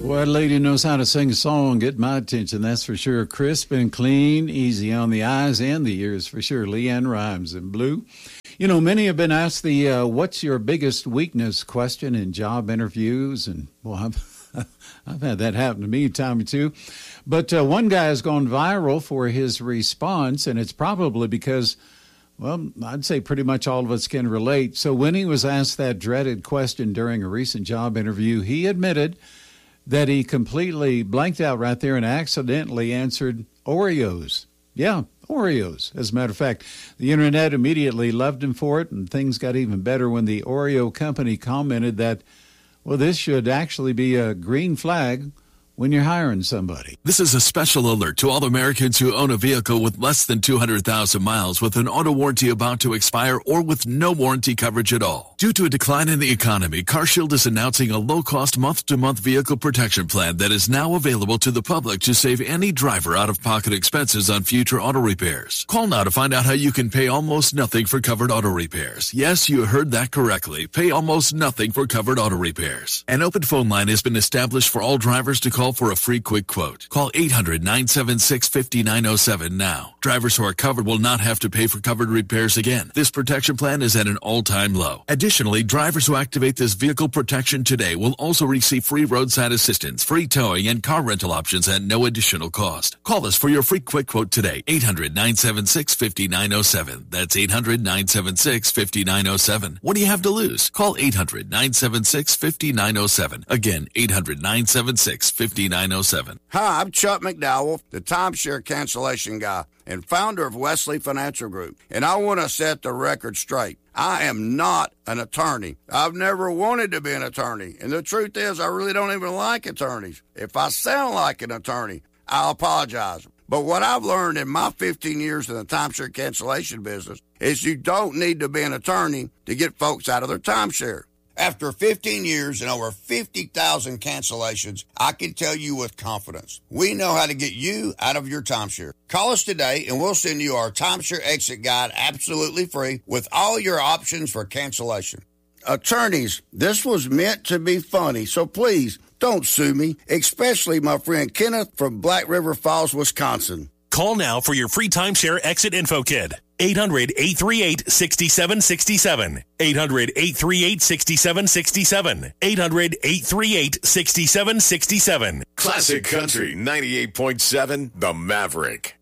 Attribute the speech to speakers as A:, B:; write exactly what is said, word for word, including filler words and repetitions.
A: Boy, that lady knows how to sing a song, get my attention, that's for sure. Crisp and clean, easy on the eyes and the ears for sure. Leanne Rimes in blue. You know, many have been asked the uh, what's your biggest weakness question in job interviews. And, well, I've, I've had that happen to me a time or two. But uh, one guy has gone viral for his response, and it's probably because, well, I'd say pretty much all of us can relate. So when he was asked that dreaded question during a recent job interview, he admitted that he completely blanked out right there and accidentally answered Oreos. Yeah, Oreos. As a matter of fact, the internet immediately loved him for it, and things got even better when the Oreo company commented that, well, this should actually be a green flag when you're hiring somebody.
B: This is a special alert to all Americans who own a vehicle with less than two hundred thousand miles with an auto warranty about to expire or with no warranty coverage at all. Due to a decline in the economy, CarShield is announcing a low-cost month-to-month vehicle protection plan that is now available to the public to save any driver out-of-pocket expenses on future auto repairs. Call now to find out how you can pay almost nothing for covered auto repairs. Yes, you heard that correctly. Pay almost nothing for covered auto repairs. An open phone line has been established for all drivers to call for a free quick quote. Call eight hundred, nine seven six, five nine zero seven now. Drivers who are covered will not have to pay for covered repairs again. This protection plan is at an all-time low. Additionally, drivers who activate this vehicle protection today will also receive free roadside assistance, free towing, and car rental options at no additional cost. Call us for your free quick quote today. eight hundred, nine seven six, five nine zero seven. That's eight hundred, nine seven six, five nine zero seven. What do you have to lose? Call eight hundred, nine seven six, five nine zero seven. Again, eight hundred, nine seven six, five nine zero seven.
C: Hi, I'm Chuck McDowell, the timeshare cancellation guy and founder of Wesley Financial Group. And I want to set the record straight. I am not an attorney. I've never wanted to be an attorney. And the truth is, I really don't even like attorneys. If I sound like an attorney, I'll apologize. But what I've learned in my fifteen years in the timeshare cancellation business is you don't need to be an attorney to get folks out of their timeshare. After fifteen years and over fifty thousand cancellations, I can tell you with confidence, we know how to get you out of your timeshare. Call us today and we'll send you our timeshare exit guide absolutely free with all your options for cancellation. Attorneys, this was meant to be funny, so please don't sue me, especially my friend Kenneth from Black River Falls, Wisconsin.
D: Call now for your free timeshare exit info kit. eight hundred, eight three eight, six seven six seven. eight hundred, eight three eight, six seven six seven. eight hundred, eight three eight, six seven six seven.
E: Classic Country ninety-eight point seven, The Maverick.